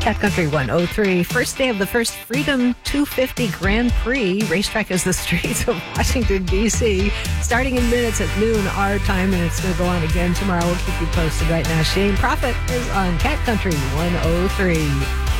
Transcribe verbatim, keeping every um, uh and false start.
Cat Country one oh three, first day of the first Freedom two fifty Grand Prix. Racetrack is the streets of Washington, D C, starting in minutes at noon our time, and it's going to go on again tomorrow. We'll keep you posted. Right now, Shane Prophet is on Cat Country one oh three.